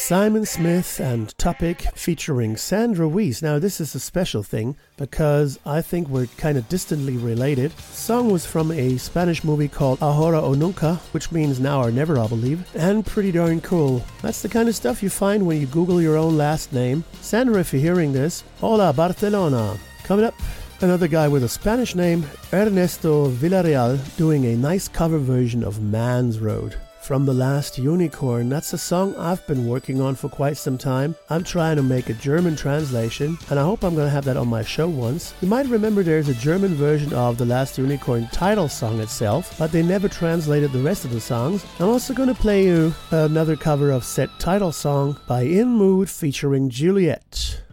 Simon Smith and Topic featuring Sandra Weiss. Now this is a special thing because I think we're kind of distantly related. The song was from a Spanish movie called Ahora o Nunca, which means now or never, I believe, and pretty darn cool. That's the kind of stuff you find when you Google your own last name. Sandra, if you're hearing this, hola Barcelona. Coming up, another guy with a Spanish name, Ernesto Villarreal, doing a nice cover version of Man's Road. From The Last Unicorn. That's a song I've been working on for quite some time. I'm trying to make a German translation, and I hope I'm going to have that on my show once. You might remember there's a German version of The Last Unicorn title song itself, but they never translated the rest of the songs. I'm also going to play you another cover of said title song by In Mood featuring Juliet.